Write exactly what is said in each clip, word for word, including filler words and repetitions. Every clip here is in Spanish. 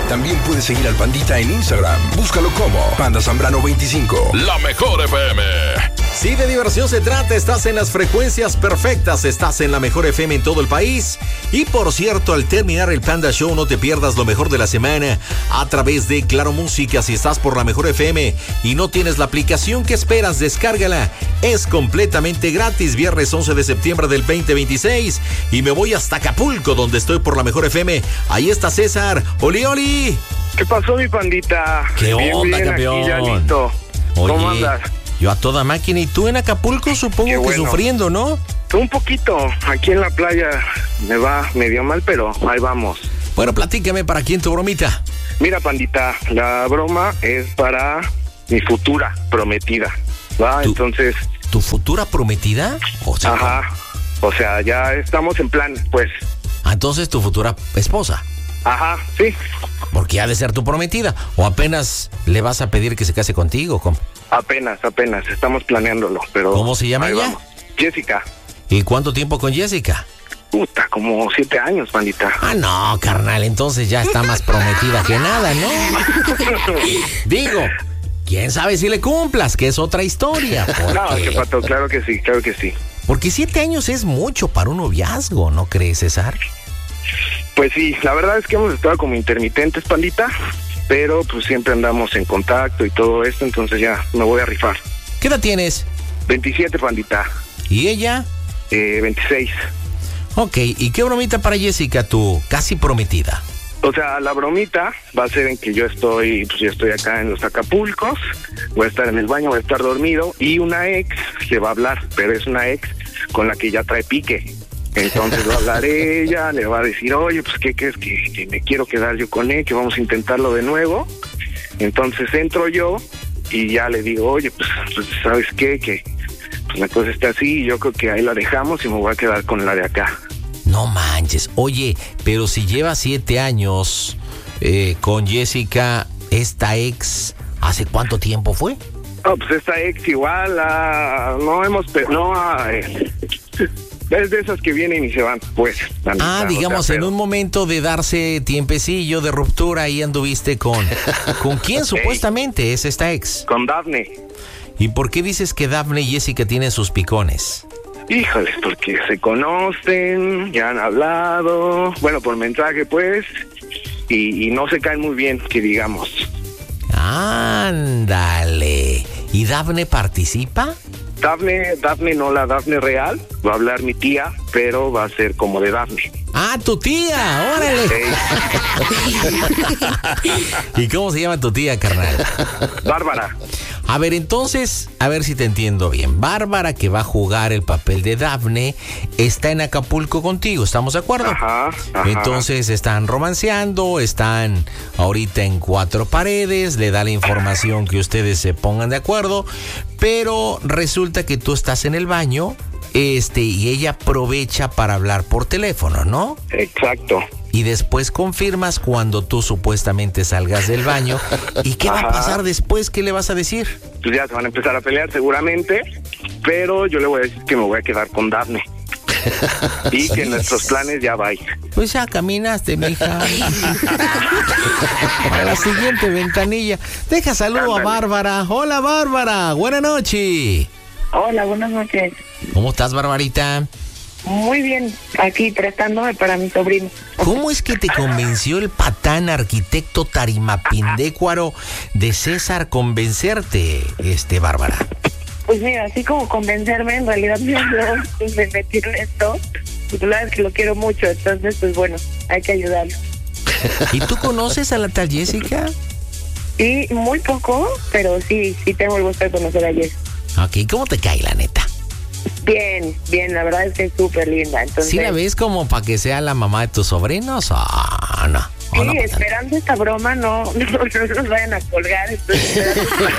También puedes seguir al Pandita en Instagram. Búscalo como Panda Zambrano veinticinco. La Mejor F M. Si de diversión se trata, estás en las frecuencias perfectas, estás en la Mejor F M en todo el país. Y por cierto, al terminar el Panda Show, no te pierdas lo mejor de la semana a través de Claro Música. Si estás por la Mejor F M y no tienes la aplicación, ¿qué esperas? Descárgala. Es completamente gratis. Viernes once de septiembre del veinte veintiséis. Y me voy hasta Acapulco, donde estoy por la Mejor F M. Ahí está César. ¡Oli, oli! ¿Qué pasó, mi pandita? ¿Qué bien, onda, bien, campeón? Aquí ya listo. Oye, ¿Cómo andas? Yo a toda máquina. ¿Y tú en Acapulco? Supongo Qué que bueno. sufriendo, ¿no? Un poquito. Aquí en la playa me va medio mal, pero ahí vamos. Bueno, platícame, ¿para quién tu bromita? Mira, pandita, la broma es para mi futura prometida, ¿va? ¿Tu, Entonces... ¿Tu futura prometida? O sea, Ajá. O sea, ya estamos en plan, pues. Ah, entonces tu futura esposa. Ajá, sí. Porque ha de ser tu prometida. ¿O apenas le vas a pedir que se case contigo? ¿Cómo, Apenas, apenas. Estamos planeándolo, pero... ¿Cómo se llama ahí ella? vamos. Jessica. ¿Y cuánto tiempo con Jessica? Puta, como siete años, pandita. Ah, no, carnal, entonces ya está más prometida que nada, ¿no? Digo, quién sabe si le cumplas, que es otra historia. Porque, No, qué pato, claro que sí, claro que sí. porque siete años es mucho para un noviazgo, ¿no crees, César? Pues sí, la verdad es que hemos estado como intermitentes, pandita, pero pues siempre andamos en contacto y todo esto, entonces ya me voy a rifar. ¿Qué edad tienes? veintisiete, pandita. ¿Y ella? Eh, veintiséis. Ok, ¿y qué bromita para Jessica, tu casi prometida? O sea, la bromita va a ser en que yo estoy, pues yo estoy acá en los Acapulcos, voy a estar en el baño, voy a estar dormido, y una ex le va a hablar, pero es una ex con la que ya trae pique. Entonces va a hablar ella, le va a decir, oye, pues ¿qué crees? Que, que me quiero quedar yo con él, que vamos a intentarlo de nuevo. Entonces entro yo y ya le digo, oye, pues, pues ¿sabes qué? Que pues la cosa está así y yo creo que ahí la dejamos y me voy a quedar con la de acá. No manches. Oye, pero si lleva siete años eh, con Jessica, esta ex, ¿hace cuánto tiempo fue? No, pues esta ex igual, ah, no hemos... Pe- no, ah, eh, es de esas que vienen y se van, pues. La Ah, mitad, digamos, o sea, en pero- un momento de darse tiempecillo de ruptura, ahí anduviste con... ¿Con quién supuestamente es esta ex? Con Dafne. ¿Y por qué dices que Dafne y Jessica tienen sus picones? Híjoles, porque se conocen, ya han hablado, bueno, por mensaje, pues, y, y no se caen muy bien, que digamos. Ándale. ¿Y Dafne participa? Dafne, Dafne no la Dafne real, va a hablar mi tía, pero va a ser como de Dafne. ¡Ah, tu tía! ¡Órale! ¿Y cómo se llama tu tía, carnal? Bárbara. A ver, entonces, a ver si te entiendo bien. Bárbara, que va a jugar el papel de Dafne, está en Acapulco contigo, ¿estamos de acuerdo? Ajá, ajá. Entonces están romanceando, están ahorita en cuatro paredes, le da la información que ustedes se pongan de acuerdo, pero resulta que tú estás en el baño, este, y ella aprovecha para hablar por teléfono, ¿no? Exacto. Y después confirmas cuando tú supuestamente salgas del baño. ¿Y qué va a pasar después? ¿Qué le vas a decir? Pues ya se van a empezar a pelear seguramente, pero yo le voy a decir que me voy a quedar con Dafne. Y Sí. que nuestros planes ya vayan. Pues ya caminaste, mija. A la siguiente ventanilla. Deja saludo a Bárbara. Hola, Bárbara. Buenas noches. Hola, buenas noches. ¿Cómo estás, Barbarita? Muy bien, aquí prestándome para mi sobrino. ¿Cómo es que te convenció el patán arquitecto tarimapindécuaro de César convencerte, este, Bárbara? Pues mira, así como convencerme, en realidad me ayudó de meterle esto. Y tú sabes que lo quiero mucho, entonces, pues bueno, hay que ayudarlo. ¿Y tú conoces a la tal Jessica? Y muy poco, pero sí, sí tengo el gusto de conocer a Jess. Ok, ¿cómo te cae, la neta? Bien, bien, la verdad es que es súper linda. Entonces, ¿Sí la ves como para que sea la mamá de tus sobrinos? Ah, no. Sí, Oh, no, pues, esperando esta broma, no, no, no nos vayan a colgar. Entonces,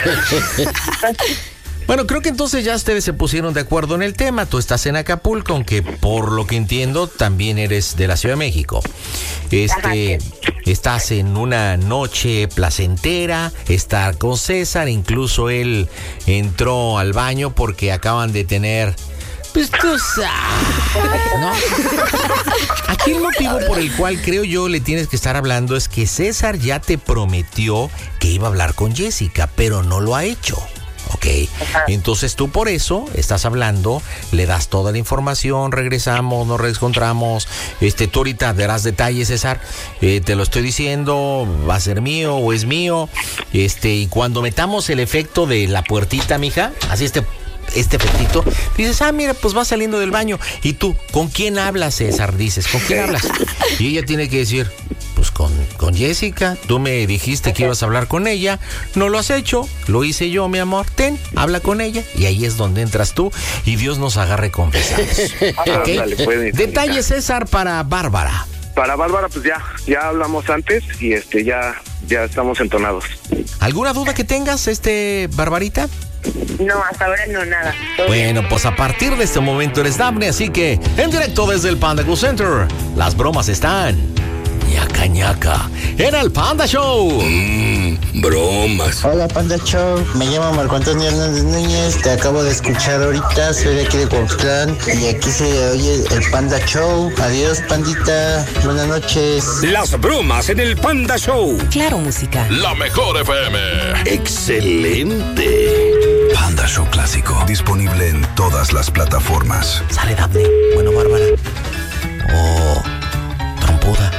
bueno, creo que entonces ya ustedes se pusieron de acuerdo en el tema. Tú estás en Acapulco, aunque por lo que entiendo también eres de la Ciudad de México. Este, estás en una noche placentera, estar con César, incluso él entró al baño porque acaban de tener Pues tú sabes, ¿no? Aquí el motivo por el cual creo yo le tienes que estar hablando es que César ya te prometió que iba a hablar con Jessica, pero no lo ha hecho. Ok, ajá. Entonces tú por eso estás hablando, le das toda la información, regresamos, nos reencontramos, este, tú ahorita darás detalles, César, eh, te lo estoy diciendo, va a ser mío o es mío, este, y cuando metamos el efecto de la puertita, mija, así este, este efectito, dices, ah, mira, pues va saliendo del baño, y tú, ¿con quién hablas, César? Dices, ¿con quién hablas? Y ella tiene que decir, pues con, con Jessica, tú me dijiste que ibas a hablar con ella, no lo has hecho, lo hice yo, mi amor, ten, habla con ella, y ahí es donde entras tú, y Dios nos agarre confesados. ¿Okay? Dale, puede, Detalle, César, para Bárbara. Para Bárbara, pues ya, ya hablamos antes, y este, ya, ya estamos entonados. ¿Alguna duda que tengas, este, Barbarita? No, hasta ahora no, nada. Bueno, pues a partir de este momento eres Dafne, así que, en directo desde el Panda Go Center, las bromas están... ñaca ñaca, era el Panda Show. Mmm, bromas. Hola Panda Show, me llamo Marco Antonio Hernández Núñez, te acabo de escuchar ahorita, soy de aquí de Cuauhtlán y aquí se oye el Panda Show. Adiós, pandita, buenas noches. Las bromas en el Panda Show. Claro, música. La mejor F M. Excelente. Panda Show clásico, disponible en todas las plataformas. Sale Dafne, bueno, Bárbara. Oh, trompuda.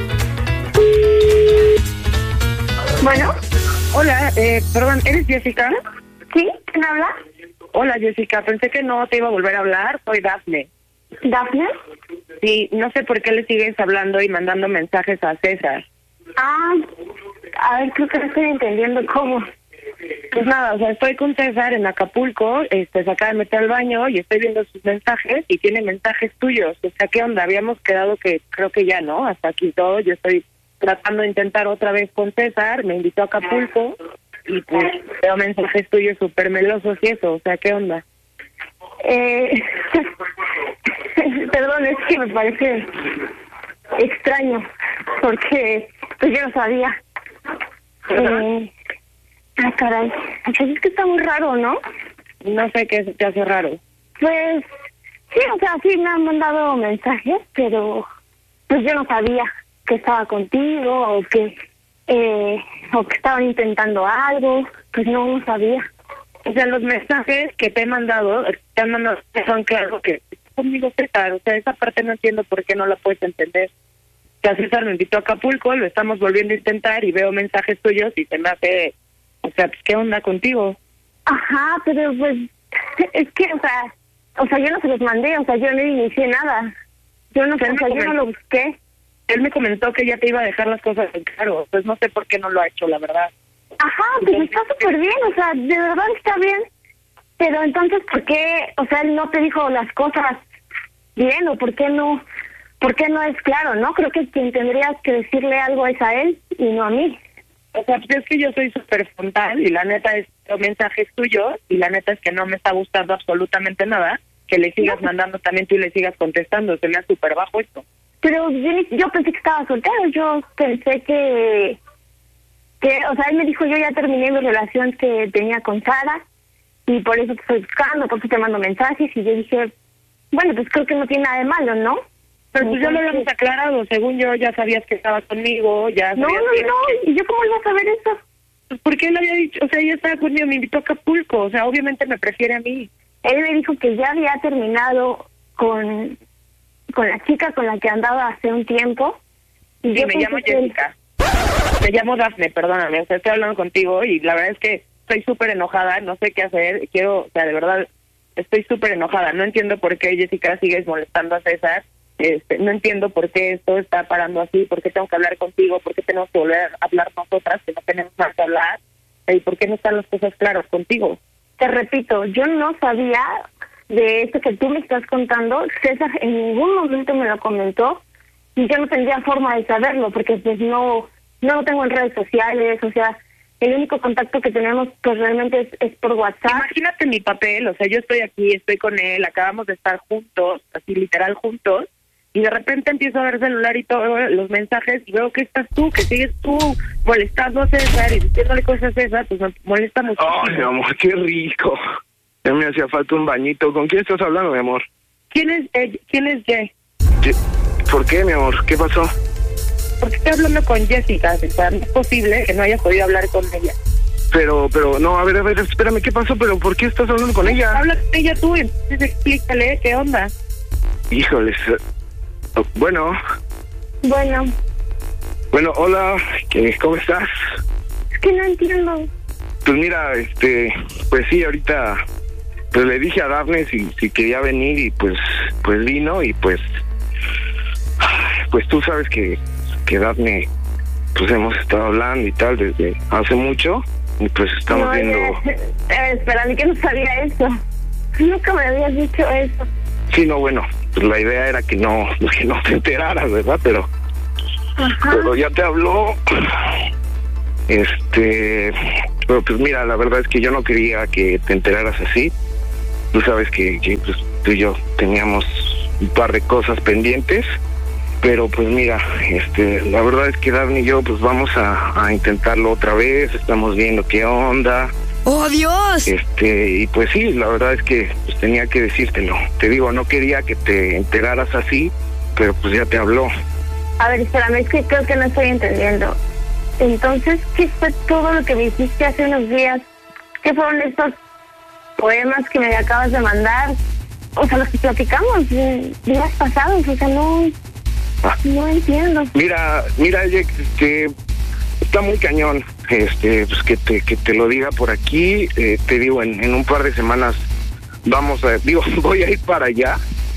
Bueno, hola, eh, perdón, ¿eres Jessica? ¿Sí? ¿Quién habla? Hola, Jessica, pensé que no te iba a volver a hablar, soy Dafne. ¿Dafne? Sí, no sé por qué le sigues hablando y mandando mensajes a César. Ah, a ver, creo que no estoy entendiendo cómo. Pues nada, o sea, estoy con César en Acapulco, este, se acaba de meter al baño y estoy viendo sus mensajes y tiene mensajes tuyos. O sea, ¿qué onda? Habíamos quedado que creo que ya, ¿no? Hasta aquí todo, yo estoy tratando de intentar otra vez con César, me invitó a Acapulco y pues veo mensajes tuyos súper melosos y eso, o sea, ¿qué onda? Eh, perdón, es que me parece extraño, porque pues yo no sabía. Eh, ah, caray, pues es que está muy raro, ¿no? No sé qué te hace raro. Pues, sí, o sea, sí me han mandado mensajes, pero pues yo no sabía que estaba contigo o que eh, o que estaban intentando algo, pues no, no sabía. O sea, los mensajes que te he mandado, te han mandado son claro que conmigo César, o sea, esa parte no entiendo por qué no la puedes entender. O sea, César me invitó a Acapulco, lo estamos volviendo a intentar y veo mensajes tuyos y se me hace, o sea, pues, ¿qué onda contigo? Ajá, pero pues, es que, o sea, o sea, yo no se los mandé, o sea, yo no inicié nada. Yo no, o sea, yo no lo busqué. Él me comentó que ya te iba a dejar las cosas en claro, pues no sé por qué no lo ha hecho, la verdad. Ajá, pues está súper bien, o sea, de verdad está bien. Pero entonces, ¿por qué, o sea, él no te dijo las cosas bien o por qué no, por qué no es claro, no? Creo que quien tendría que decirle algo es a él y no a mí. O sea, pues es que yo soy súper frontal y la neta es los mensajes tuyos y la neta es que no me está gustando absolutamente nada que le sigas no. mandando también tú y le sigas contestando, se me hace súper bajo esto. Pero yo, yo pensé que estaba soltero, yo pensé que, que, o sea, él me dijo, yo ya terminé mi relación que tenía con Sara y por eso te estoy buscando, por eso te mando mensajes y yo dije, bueno, pues creo que no tiene nada de malo, ¿no? Pero pues ya lo habíamos aclarado, según yo ya sabías que estaba conmigo, ya No, no, que... no, ¿y yo cómo iba a saber eso? Pues porque él había dicho, o sea, ella estaba conmigo, me invitó a Acapulco, o sea, obviamente me prefiere a mí. Él me dijo que ya había terminado con... con la chica con la que andaba hace un tiempo. Y sí, yo me llamo que... Jessica. Me llamo Dafne, perdóname, o sea, estoy hablando contigo y la verdad es que estoy súper enojada, no sé qué hacer, quiero, o sea, de verdad, estoy súper enojada, no entiendo por qué Jessica sigues molestando a César, este, no entiendo por qué esto está parando así, por qué tengo que hablar contigo, por qué tenemos que volver a hablar nosotras, que no tenemos nada que hablar, y por qué no están las cosas claras contigo. Te repito, yo no sabía de esto que tú me estás contando, César en ningún momento me lo comentó y yo no tendría forma de saberlo porque pues no no lo tengo en redes sociales, o sea, el único contacto que tenemos pues realmente es, es por WhatsApp. Imagínate mi papel, o sea, yo estoy aquí, estoy con él, acabamos de estar juntos, así literal juntos, y de repente empiezo a ver celular y todos los mensajes y veo que estás tú, que sigues tú molestando a César y diciéndole cosas a César, pues me molesta mucho. Ay, amor, qué rico. Ya me hacía falta un bañito. ¿Con quién estás hablando, mi amor? ¿Quién es ella? ¿Quién es Jay? Ye- ¿Por qué, mi amor? ¿Qué pasó? Porque estoy hablando con Jessica, o sea, no es posible que no hayas podido hablar con ella. Pero, pero, no, a ver, a ver, espérame, ¿qué pasó? ¿Pero por qué estás hablando con ella? Habla con ella tú, entonces explícale qué onda. Híjoles. Oh, bueno, Bueno, bueno, hola, ¿qué- ¿cómo estás? es que no entiendo. Pues mira, este, pues sí, ahorita, pues le dije a Dafne si, si quería venir y pues, pues vino y pues, pues tú sabes que, que Dafne, pues hemos estado hablando y tal desde hace mucho y pues estamos No, viendo... eh, eh, espera, ni que no sabía eso. Nunca me habías dicho eso. Sí, no, bueno, pues la idea era que no, que no te enteraras, ¿verdad? Pero, Ajá. pero ya te habló. Este, pero pues mira, la verdad es que yo no quería que te enteraras así. Tú sabes que, que pues, tú y yo teníamos un par de cosas pendientes, pero pues mira, este, la verdad es que Daphne y yo pues vamos a, a intentarlo otra vez. Estamos viendo qué onda. ¡Oh, Dios! Este, y pues sí, la verdad es que pues tenía que decírtelo. Te digo, no quería que te enteraras así, pero pues ya te habló. A ver, espérame, es que creo que no estoy entendiendo. Entonces, ¿qué fue todo lo que me dijiste hace unos días? ¿Qué fueron estos poemas que me acabas de mandar? O sea, los que platicamos eh, días pasados, o sea, no, no entiendo. Mira, mira, Jack, este, está muy cañón, este, pues que te, que te lo diga por aquí. Eh, te digo, en, en un par de semanas vamos a, digo, voy a ir para allá,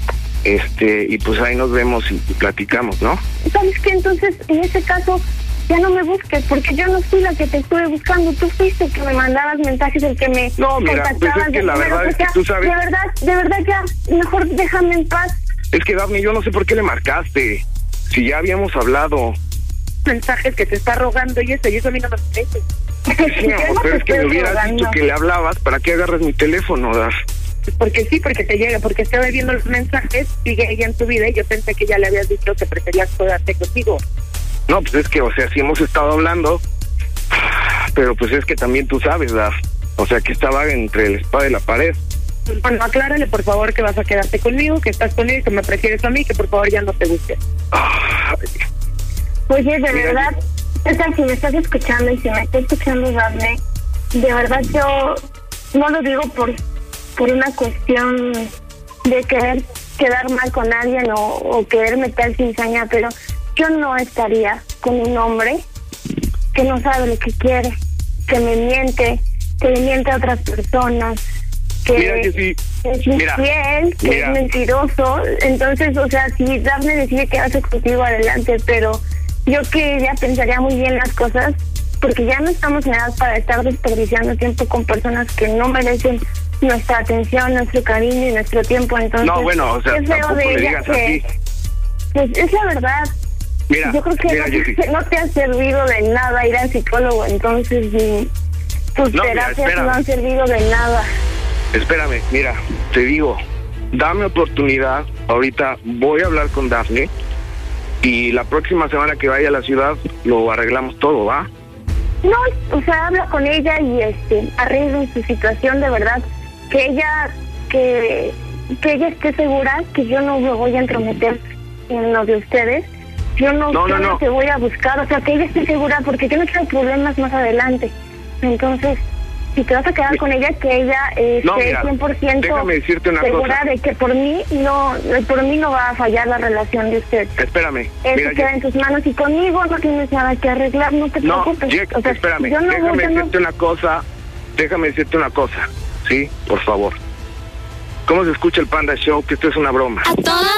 este, y pues ahí nos vemos y, y platicamos, ¿no? ¿Sabes qué? Entonces, en ese caso, ya no me busques, porque yo no fui la que te estuve buscando. Tú fuiste el que me mandabas mensajes, el que me No, mira, pues contactabas es que de la primero. verdad es O que sea, tú sabes... De verdad, de verdad ya, mejor déjame en paz. Es que, Daphne, yo no sé por qué le marcaste, si ya habíamos hablado. Mensajes que te está rogando y eso, y eso a mí no me parece. Sí, amor, pero es que me hubieras dicho que le hablarte para que agarres mi teléfono, Daf. Porque sí, porque te llega, porque estaba viendo los mensajes, sigue ella en tu vida y yo pensé que ya le habías dicho que preferías quedarte contigo. No, pues es que, o sea, sí hemos estado hablando, pero pues es que también tú sabes, Daf. O sea, que estaba entre la espada y la pared. Bueno, aclárale por favor que vas a quedarte conmigo, que estás conmigo, que me prefieres a mí, que por favor ya no te busques. Ay, Oye, de Mira, verdad, o sea, si me estás escuchando y si me está escuchando Daphne, de verdad yo no lo digo por por una cuestión de querer quedar mal con alguien o, o querer meter cizaña, pero yo no estaría con un hombre que no sabe lo que quiere, que me miente, que le miente a otras personas, que Mira, Jessy, es mira, infiel, que mira. es mentiroso. Entonces, o sea, si Daphne decide quedarse contigo, adelante, pero yo que ella pensaría muy bien las cosas, porque ya no estamos en edad para estar desperdiciando tiempo con personas que no merecen nuestra atención, nuestro cariño y nuestro tiempo. Entonces, no, bueno, o sea, es feo tampoco de le ella digas que, así. pues es la verdad. Mira, Yo creo que mira, no, Jessy. te, no te ha servido de nada ir al psicólogo, entonces ni tus No, mira, terapias espera. no han servido de nada. Espérame, mira, te digo, dame oportunidad. Ahorita voy a hablar con Daphne y la próxima semana que vaya a la ciudad lo arreglamos todo, ¿va? No, o sea, habla con ella y este arreglen su situación de verdad, que ella que que ella esté segura que yo no me voy a entrometer en lo de ustedes. Yo no, No, yo no, no. te voy a buscar, o sea, que ella esté segura, porque yo no quiero problemas más adelante. Entonces, si te vas a quedar con ella, que ella eh, No, esté mira, cien por ciento déjame decirte una segura cosa. de que por mí no por mí no va a fallar la relación de ustedes. Espérame, Eso mira, queda en tus manos y conmigo no tienes nada que arreglar, no te No, preocupes. Jack, O sea, espérame, yo no voy, déjame yo no- decirte una cosa, déjame decirte una cosa, ¿sí? Por favor. ¿Cómo se escucha el Panda Show? Que esto es una broma. A toda